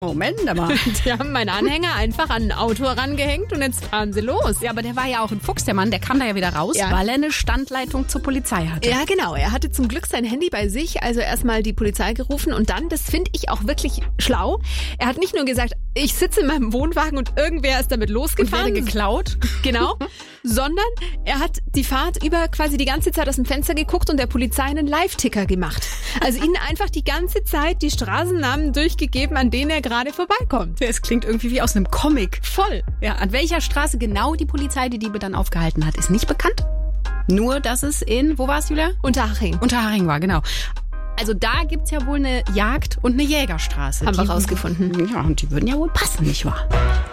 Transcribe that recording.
Moment mal. Die haben meinen Anhänger einfach an ein Auto rangehängt und jetzt fahren sie los. Ja, aber der war ja auch ein Fuchs, der Mann. Der kam da ja wieder raus, weil er eine Standleitung zur Polizei hatte. Ja, genau. Er hatte zum Glück sein Handy bei sich, also erstmal die Polizei gerufen und dann, das finde ich auch wirklich schlau, er hat nicht nur gesagt, ich sitze in meinem Wohnwagen und irgendwer ist damit losgefahren. Und werde geklaut. Genau. Sondern er hat die Fahrt über quasi die ganze Zeit aus dem Fenster geguckt und der Polizei einen Live-Ticker gemacht. Also ihnen einfach die ganze Zeit die Straßennamen durchgegeben, an denen er gerade vorbeikommt. Es klingt irgendwie wie aus einem Comic. Voll. Ja, an welcher Straße genau die Polizei die Diebe dann aufgehalten hat, ist nicht bekannt. Nur, dass es wo war es, Julia? Unterhaching. Unterhaching war, genau. Also da gibt's ja wohl eine Jagd- und eine Jägerstraße. Haben wir rausgefunden. Ja, und die würden ja wohl passen, nicht wahr?